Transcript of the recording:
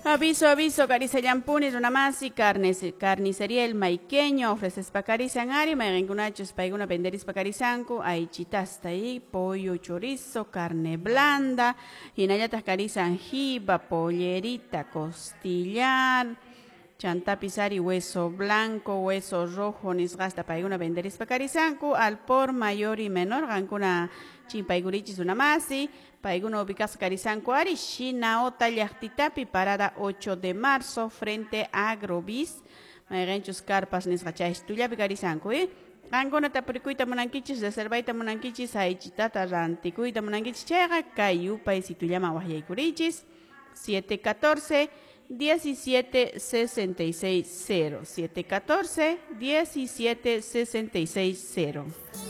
Aviso, aviso, Carisallampuni, Runamasi, carnicería El Maiqueño, ofreces pacarizangari, marengunachos paiguna venderis pacarizanco, aichitasta ahí, pollo chorizo, carne blanda, hinayatas carizanjiba, pollerita, costillar, chantapizari, hueso blanco, hueso rojo, nisgasta paiguna venderis pacarizanco, al por mayor y menor, gancuna chimpaigurichis Runamasi, paiguna ubicas carizanco ari, Shina Llaqtitapi, parada 8 de marzo, frente a Agrovis, Mairenchus carpas nisgachais tuyapi carizanco, Gangona tapuricuita monanquichis, reservaita monanquichis, aichitata ranticuita monanquichis, chega, cayupa y situyama guayaicurichis, 714 1766 0, 714 1766 0.